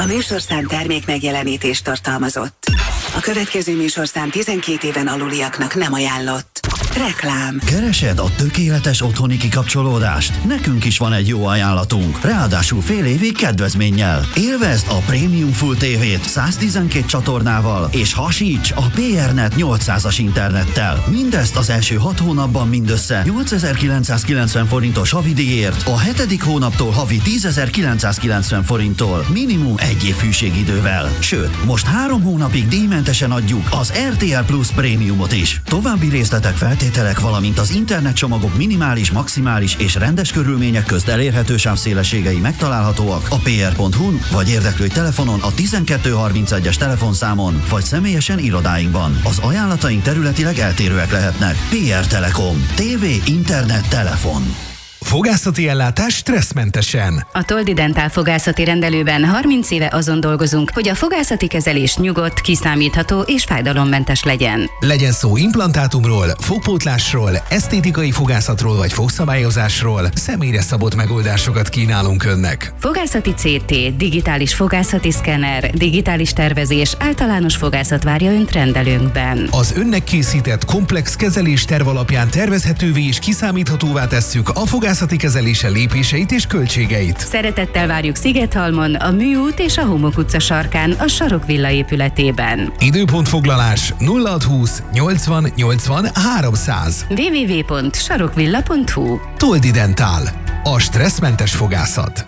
A műsorszám termék megjelenítést tartalmazott. A következő műsorszám 12 éven aluliaknak nem ajánlott. Reklám. Keresed a tökéletes otthoni kikapcsolódást? Nekünk is van egy jó ajánlatunk. Ráadásul fél évig kedvezménnyel. Élvezd a Premium Full TV-t 112 csatornával, és hasíts a PRNet 800-as internettel. Mindezt az első 6 hónapban mindössze 8990 forintos havidíjért, a 7. hónaptól havi 10.990 forinttól, minimum 1 év hűségidővel. Sőt, most 3 hónapig díjmentesen adjuk az RTL Plus Prémiumot is. További részletek, feltételek, valamint az internetcsomagok minimális, maximális és rendes körülmények közt elérhető sávszélességei megtalálhatóak a pr.hu-n, vagy érdeklődj telefonon a 1231-es telefonszámon, vagy személyesen irodáinkban. Az ajánlataink területileg eltérőek lehetnek. PR Telekom. TV, internet, telefon. Fogászati ellátás stresszmentesen. A Toldi Dentál fogászati rendelőben 30 éve azon dolgozunk, hogy a fogászati kezelés nyugodt, kiszámítható és fájdalommentes legyen. Legyen szó implantátumról, fogpótlásról, esztétikai fogászatról vagy fogszabályozásról, személyre szabott megoldásokat kínálunk önnek. Fogászati CT, digitális fogászati szkenner, digitális tervezés, általános fogászat várja önt rendelőnkben. Az önnek készített komplex kezelés terv alapján tervezhetővé és kiszámíthatóvá tesszük a fogászati kezelése lépéseit és költségeit. Szeretettel várjuk Szigethalmon, a Műút és a Homok utca sarkán, a Sarokvilla épületében. Időpontfoglalás 0620 80 80 300. www.sarokvilla.hu. Toldi Dentál. A stresszmentes fogászat.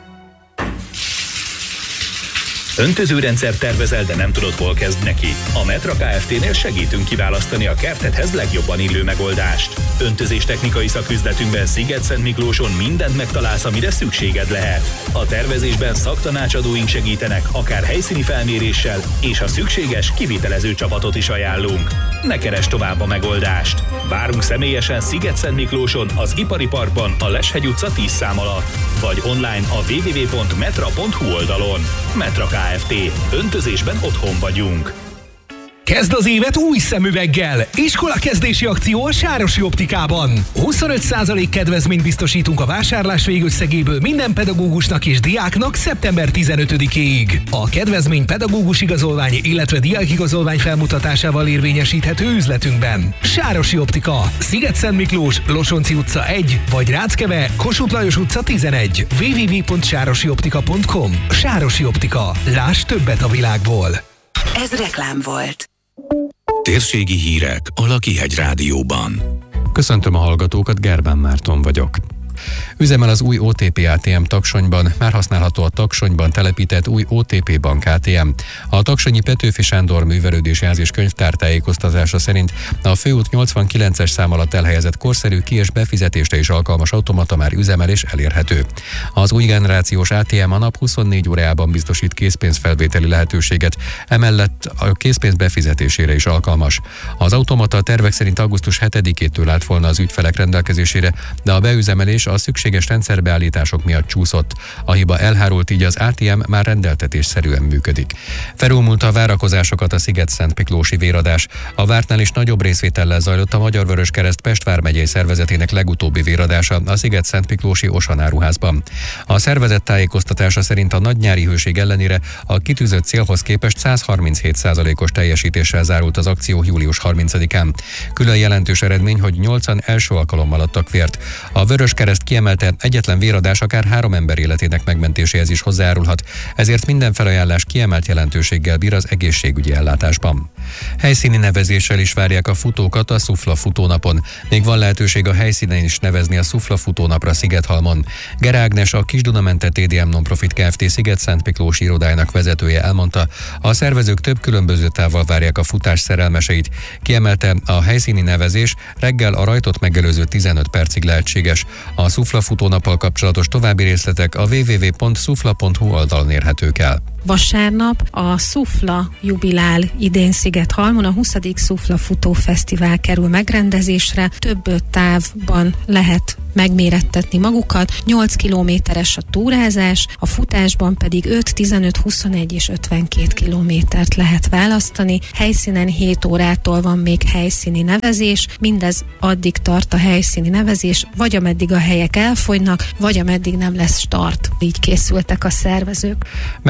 Öntözőrendszer tervezel, de nem tudod, hol kezd neki? A Metra Kft-nél segítünk kiválasztani a kertedhez legjobban illő megoldást. Öntözés technikai szaküzletünkben Sziget-Szentmiklóson mindent megtalálsz, amire szükséged lehet. A tervezésben szaktanácsadóink segítenek, akár helyszíni felméréssel, és ha szükséges, kivitelező csapatot is ajánlunk. Ne keresd tovább a megoldást. Várunk személyesen Sziget-Szentmiklóson, az Ipari Parkban, a Leshegy utca 10 szám alatt, vagy online a www.metra.hu oldalon. Metra Kft. Öntözésben otthon vagyunk. Kezd az évet új szemüveggel! Iskolakezdési akció a Sárosi Optikában. 25% kedvezményt biztosítunk a vásárlás végösszegéből minden pedagógusnak és diáknak szeptember 15-ig. A kedvezmény pedagógus igazolvány, illetve diákigazolvány felmutatásával érvényesíthető üzletünkben. Sárosi Optika, Sziget-Szentmiklós, Losonci utca 1, vagy Ráckeve, Kossuth Lajos utca 11. www.sárosioptika.com. Sárosi Optika. Láss többet a világból. Ez reklám volt. Térségi hírek a Lakihegy Rádióban. Köszöntöm a hallgatókat, Gerbán Márton vagyok. Üzemel az új OTP ATM Taksonyban, már használható a Taksonyban telepített új OTP Bank ATM. A taksonyi Petőfi Sándor Művelődési Ház és Könyvtár tájékoztatása szerint a főút 89-es szám alatt elhelyezett korszerű ki- és befizetésre is alkalmas automata már üzemel és elérhető. Az új generációs ATM a nap 24 órájában biztosít készpénzfelvételi lehetőséget, emellett a készpénz befizetésére is alkalmas. Az automata tervek szerint augusztus 7-től állt volna az ügyfelek rendelkezésére, de a beüzemelés a szükséges rendszerbeállítások miatt csúszott. A hiba elhárult, így az ATM már rendeltetésszerűen működik. Felülmúlt a várakozásokat a Sziget-Szentmiklósi véradás. A vártnál is nagyobb részvétellel zajlott a Magyar Vöröskereszt Pest vármegyei szervezetének legutóbbi véradása a Sziget-Szentmiklósi Osan áruházban. A szervezet tájékoztatása szerint a nagynyári hőség ellenére a kitűzött célhoz képest 137%-os teljesítéssel zárult az akció július 30-án. Külön jelentős eredmény, hogy 8-an első alkalommal adtak vért. A Vöröskereszt kiemelte, egyetlen véradás akár 3 ember életének megmentéséhez is hozzájárulhat, ezért minden felajánlás kiemelt jelentőséggel bír az egészségügyi ellátásban. Helyszíni nevezéssel is várják a futókat a Szufla futónapon. Még van lehetőség a helyszínen is nevezni a Szufla futónapra Szigethalmon. Gere Ágnes, a Kisdunamente TDM Nonprofit Kft. Sziget-Szentmiklós irodájának vezetője elmondta, a szervezők több különböző távval várják a futás szerelmeseit. Kiemelte, a helyszíni nevezés reggel a rajtot megelőző 15 percig lehetséges. A Szufla futónappal kapcsolatos további részletek a www.szufla.hu oldalon érhetők el. Vasárnap a Szufla jubilál idén Szigethalmon, a 20. Szufla Futófesztivál kerül megrendezésre. Több távban lehet megmérettetni magukat. 8 kilométeres a túrázás, a futásban pedig 5, 15, 21 és 52 kilométert lehet választani. Helyszínen 7 órától van még helyszíni nevezés, mindez addig tart a helyszíni nevezés, vagy ameddig a helyek elfogynak, vagy ameddig nem lesz start. Így készültek a szervezők. Megkezdi a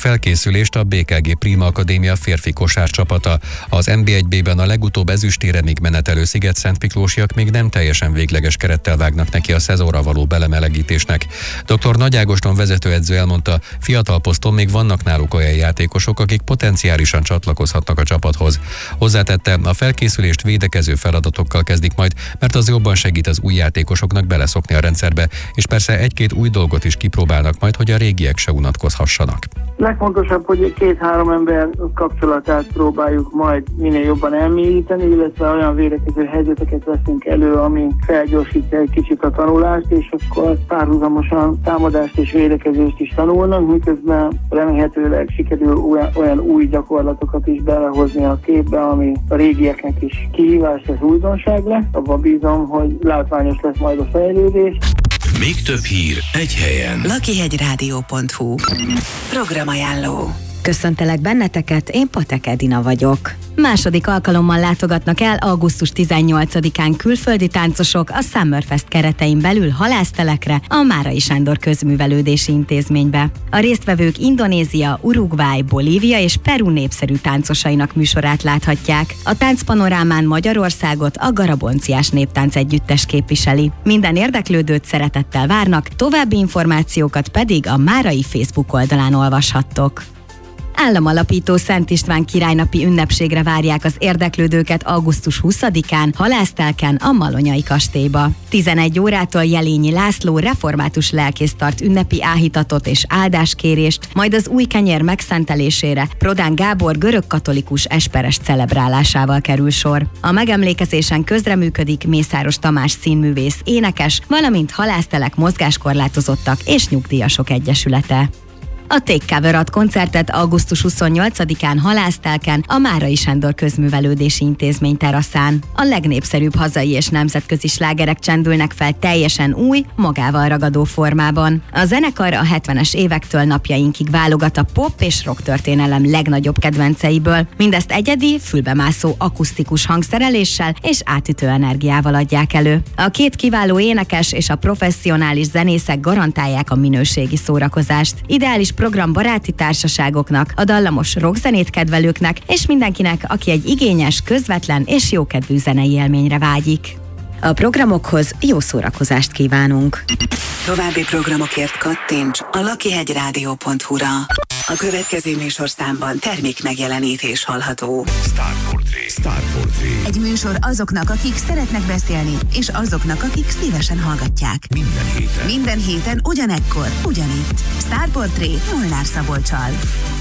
felkészülést a BKG Prima Akadémia férfi kosárcsapata. Az NB1B-ben a legutóbb ezüstéremig menetelő Sziget-Szentmiklósiak még nem teljesen végleges kerettel vágnak neki a szezonra való belemelegítésnek. Dr. Nagy Ágoston vezetőedző elmondta, fiatal poszton még vannak náluk olyan játékosok, akik potenciálisan csatlakozhatnak a csapathoz. Hozzátette, a felkészülést védekező feladatokkal kezdik majd, mert az jobban segít az új játékosoknak beleszokni a rendszerbe, és persze egy-két új dolgot is kipróbálnak majd, hogy a régiek se unatkozhassanak. Legfontosabb, hogy 2-3 ember kapcsolatát próbáljuk majd minél jobban elmélyíteni, illetve olyan védekező helyzeteket veszünk elő, ami felgyorsítja egy kicsit a tanulást, és akkor párhuzamosan támadást és védekezést is tanulnak, miközben remélhetőleg sikerül olyan új gyakorlatokat is belehozni a képbe, ami a régieknek is kihívás, ez újdonság lesz. Abban bízom, hogy látványos lesz majd a fejlődés. Még több hír egy helyen. lakihegyradio.hu Programajánló. Köszöntelek benneteket, én Patek Edina vagyok. Második alkalommal látogatnak el augusztus 18-án külföldi táncosok a Summerfest keretein belül halásztelekre, a Márai Sándor Közművelődési Intézménybe. A résztvevők Indonézia, Uruguay, Bolívia és Peru népszerű táncosainak műsorát láthatják. A táncpanorámán Magyarországot a Garabonciás Néptánc Együttes képviseli. Minden érdeklődőt szeretettel várnak, további információkat pedig a Márai Facebook oldalán olvashattok. Államalapító Szent István királynapi ünnepségre várják az érdeklődőket augusztus 20-án Halásztelken a Malonyai kastélyba. 11 órától Jelényi László református lelkész tart ünnepi áhítatot és áldáskérést, majd az új kenyér megszentelésére Prodán Gábor görögkatolikus esperes celebrálásával kerül sor. A megemlékezésen közreműködik Mészáros Tamás színművész énekes, valamint halásztelek mozgáskorlátozottak és nyugdíjasok egyesülete. A Take Cover ad koncertet augusztus 28-án Halásztelken a Márai Sándor Közművelődési Intézmény teraszán. A legnépszerűbb hazai és nemzetközi slágerek csendülnek fel teljesen új, magával ragadó formában. A zenekar a 70-es évektől napjainkig válogat a pop és rock történelem legnagyobb kedvenceiből. Mindezt egyedi, fülbemászó akusztikus hangszereléssel és átütő energiával adják elő. A két kiváló énekes és a professzionális zenészek garantálják a minőségi szórakozást. Ideális program baráti társaságoknak, a dallamos rockzenét kedvelőknek és mindenkinek, aki egy igényes, közvetlen és jókedvű zenei élményre vágyik. A programokhoz jó szórakozást kívánunk! További programokért kattints a lakihegyradio.hu-ra. A következő műsorszámban termék megjelenítés hallható. Star Portré. Egy műsor azoknak, akik szeretnek beszélni, és azoknak, akik szívesen hallgatják. Minden héten ugyanekkor, ugyanitt. Star Portré Molnár Szabolccsal.